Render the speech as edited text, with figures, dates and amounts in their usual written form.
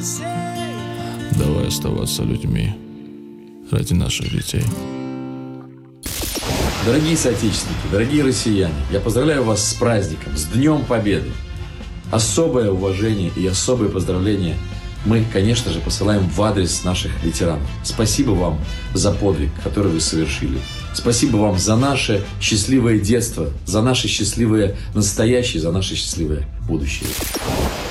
Давай оставаться людьми ради наших детей. Дорогие соотечественники, дорогие россияне, я поздравляю вас с праздником, с Днем Победы. Особое уважение и особое поздравление мы, конечно же, посылаем в адрес наших ветеранов. Спасибо вам за подвиг, который вы совершили. Спасибо вам за наше счастливое детство, за наше счастливое настоящее, за наше счастливое будущее.